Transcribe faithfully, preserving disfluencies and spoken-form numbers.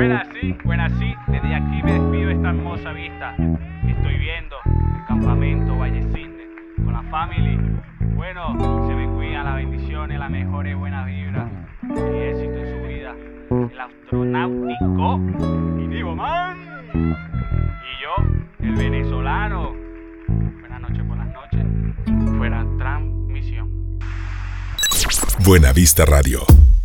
Buenas, sí, buenas, sí. Desde aquí me despido de esta hermosa vista que estoy viendo, el campamento Valle Cisne, con la family. Bueno, se me cuidan las bendiciones, las mejores buenas vibras y éxito en su vida. El astronáutico y Divo Man. Y yo, el venezolano. Buenas noches por las noches. Fuera transmisión. Buena Vista Radio.